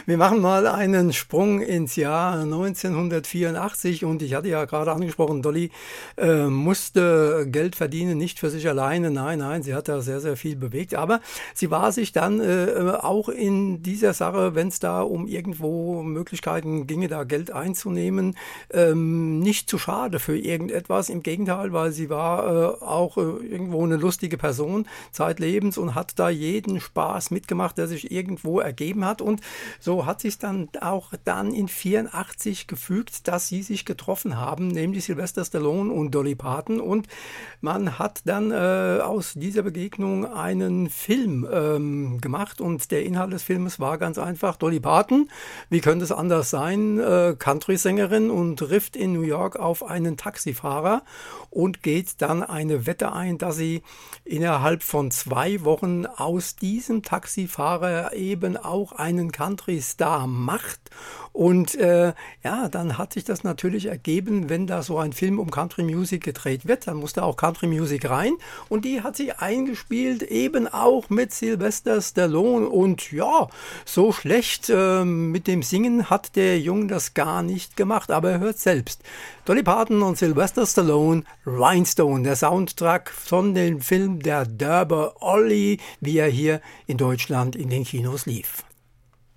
Wir machen mal einen Sprung ins Jahr 1984 und ich hatte ja gerade angesprochen, Dolly musste Geld verdienen, nicht für sich alleine, nein, nein, sie hat da sehr, sehr viel bewegt, aber sie war sich dann auch in dieser Sache, wenn es da um irgendwo Möglichkeiten ginge, da Geld einzunehmen, nicht zu schade für irgendetwas, im Gegenteil, weil sie war auch irgendwo eine lustige Person zeitlebens und hat da jeden Spaß mitgemacht, der sich irgendwo ergeben hat und so hat sich dann auch dann in 84 gefügt, dass sie sich getroffen haben, nämlich Sylvester Stallone und Dolly Parton und man hat dann aus dieser Begegnung einen Film gemacht und der Inhalt des Filmes war ganz einfach, Dolly Parton, wie könnte es anders sein, Country-Sängerin und trifft in New York auf einen Taxifahrer und geht dann eine Wette ein, dass sie innerhalb von 2 Wochen aus diesem Taxifahrer eben auch einen Country-Star macht. Und ja, dann hat sich das natürlich ergeben, wenn da so ein Film um Country Music gedreht wird, dann muss da auch Country Music rein. Und die hat sie eingespielt, eben auch mit Sylvester Stallone. Und ja, so schlecht mit dem Singen hat der Junge das gar nicht gemacht, aber er hört selbst. Dolly Parton und Sylvester Stallone, Rhinestone, der Soundtrack von dem Film Der derbe Olli, wie er hier in Deutschland in den Kinos lief.